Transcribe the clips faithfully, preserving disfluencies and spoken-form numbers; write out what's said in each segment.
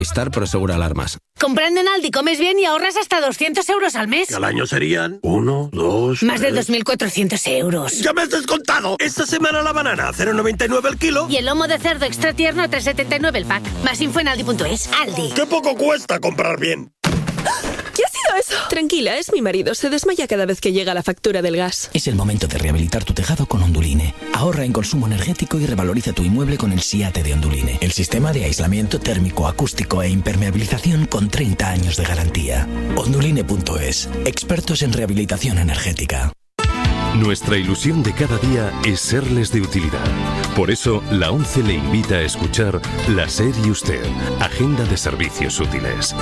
Movistar Prosegura Alarmas. Comprando en Aldi comes bien y ahorras hasta doscientos euros al mes. ¿Y al año serían? Uno, dos... Más de dos mil cuatrocientos euros. ¡Ya me has descontado! Esta semana la banana a cero coma noventa y nueve el kilo. Y el lomo de cerdo extra tierno a tres coma setenta y nueve el pack. Más info en aldi punto es. Aldi. ¡Qué poco cuesta comprar bien! ¿Qué ha sido eso? Tranquila, es mi marido. Se desmaya cada vez que llega la factura del gas. Es el momento de rehabilitar tu tejado con Onduline. Ahorra en consumo energético y revaloriza tu inmueble con el SIATE de Onduline. El sistema de aislamiento térmico, acústico e impermeabilización con treinta años de garantía. Onduline punto es. Expertos en rehabilitación energética. Nuestra ilusión de cada día es serles de utilidad. Por eso, la ONCE le invita a escuchar La SER y Usted, Agenda de Servicios Útiles.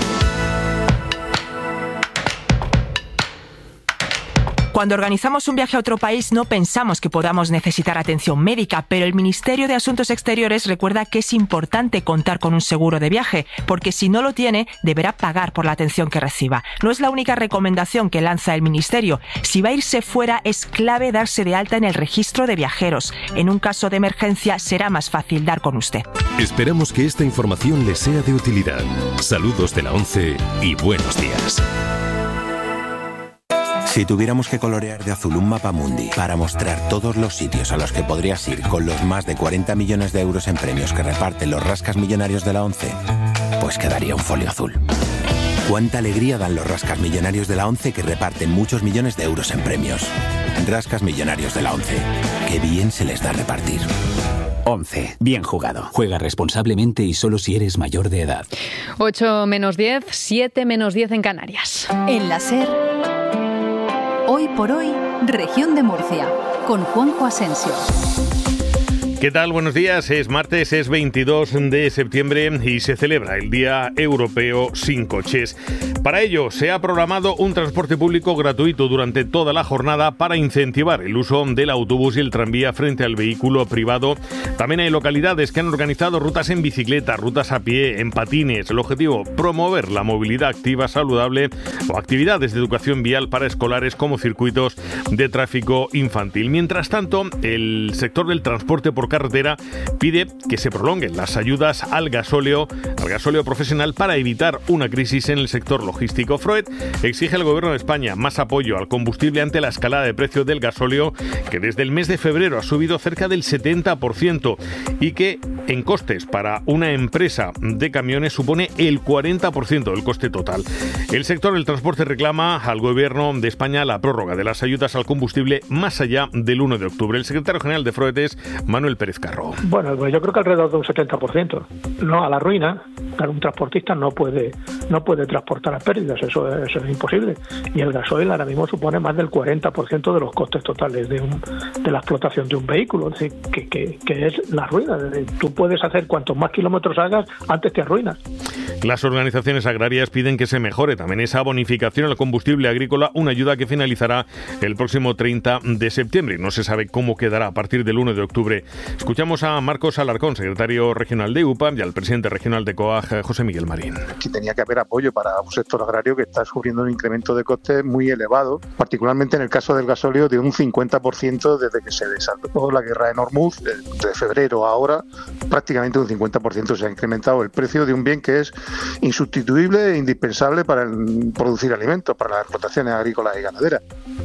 Cuando organizamos un viaje a otro país no pensamos que podamos necesitar atención médica, pero el Ministerio de Asuntos Exteriores recuerda que es importante contar con un seguro de viaje, porque si no lo tiene, deberá pagar por la atención que reciba. No es la única recomendación que lanza el Ministerio. Si va a irse fuera, es clave darse de alta en el registro de viajeros. En un caso de emergencia, será más fácil dar con usted. Esperamos que esta información le sea de utilidad. Saludos de la ONCE y buenos días. Si tuviéramos que colorear de azul un mapa mundi para mostrar todos los sitios a los que podrías ir con los más de cuarenta millones de euros en premios que reparten los rascas millonarios de la ONCE, pues quedaría un folio azul. Cuánta alegría dan los rascas millonarios de la ONCE que reparten muchos millones de euros en premios. Rascas millonarios de la ONCE. Qué bien se les da repartir. ONCE. Bien jugado. Juega responsablemente y solo si eres mayor de edad. ocho menos diez, siete menos diez en Canarias. En la SER, Hoy por Hoy, Región de Murcia, con Juanjo Asensio. ¿Qué tal? Buenos días. Es martes, es veintidós de septiembre y se celebra el Día Europeo Sin Coches. Para ello, se ha programado un transporte público gratuito durante toda la jornada para incentivar el uso del autobús y el tranvía frente al vehículo privado. También hay localidades que han organizado rutas en bicicleta, rutas a pie, en patines. El objetivo, promover la movilidad activa, saludable o actividades de educación vial para escolares como circuitos de tráfico infantil. Mientras tanto, el sector del transporte por carretera pide que se prolonguen las ayudas al gasóleo, al gasóleo profesional para evitar una crisis en el sector logístico. Freud exige al Gobierno de España más apoyo al combustible ante la escalada de precio del gasóleo, que desde el mes de febrero ha subido cerca del setenta por ciento y que en costes para una empresa de camiones supone el cuarenta por ciento del coste total. El sector del transporte reclama al Gobierno de España la prórroga de las ayudas al combustible más allá del uno de octubre. El secretario general de Freud es Manuel Pérez Carro. Bueno, pues yo creo que alrededor de un setenta por ciento. No a la ruina. Claro, un transportista no puede no puede transportar a pérdidas, eso es, eso es imposible. Y el gasoil ahora mismo supone más del cuarenta por ciento de los costes totales de un, de la explotación de un vehículo. Es decir, que, que, que es la ruina. Tú puedes hacer cuantos más kilómetros hagas, antes te arruinas. Las organizaciones agrarias piden que se mejore también esa bonificación al combustible agrícola, una ayuda que finalizará el próximo treinta de septiembre. No se sabe cómo quedará a partir del uno de octubre. Escuchamos a Marcos Alarcón, secretario regional de U P A, y al presidente regional de COAG, José Miguel Marín. Aquí tenía que haber apoyo para un sector agrario que está sufriendo un incremento de costes muy elevado, particularmente en el caso del gasóleo de un cincuenta por ciento desde que se desató la guerra en Hormuz, de, de febrero a ahora, prácticamente un cincuenta por ciento se ha incrementado el precio de un bien que es insustituible e indispensable para el, producir alimentos, para las explotaciones agrícolas y ganaderas.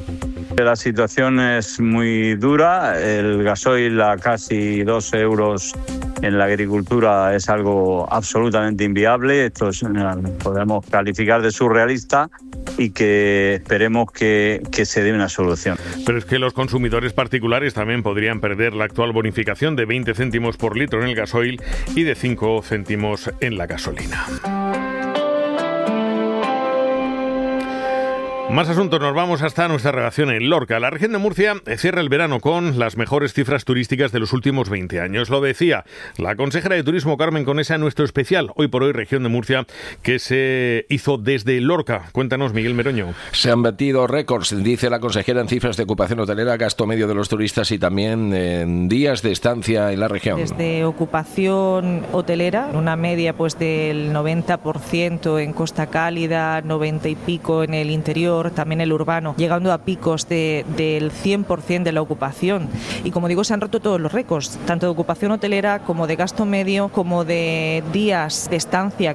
La situación es muy dura, el gasoil a casi dos euros en la agricultura es algo absolutamente inviable, esto es, podemos calificar de surrealista y que esperemos que, que se dé una solución. Pero es que los consumidores particulares también podrían perder la actual bonificación de veinte céntimos por litro en el gasoil y de cinco céntimos en la gasolina. Más asuntos, nos vamos hasta nuestra redacción en Lorca. La región de Murcia cierra el verano con las mejores cifras turísticas de los últimos veinte años. Lo decía la consejera de Turismo Carmen Conesa en nuestro especial Hoy por Hoy Región de Murcia, que se hizo desde Lorca. Cuéntanos, Miguel Meroño. Se han batido récords, dice la consejera, en cifras de ocupación hotelera, gasto medio de los turistas y también en días de estancia en la región. Desde ocupación hotelera, una media pues del noventa por ciento en Costa Cálida, noventa y pico en el interior, interior, también el urbano, llegando a picos de, del cien por ciento de la ocupación. Y como digo, se han roto todos los récords, tanto de ocupación hotelera como de gasto medio, como de días de estancia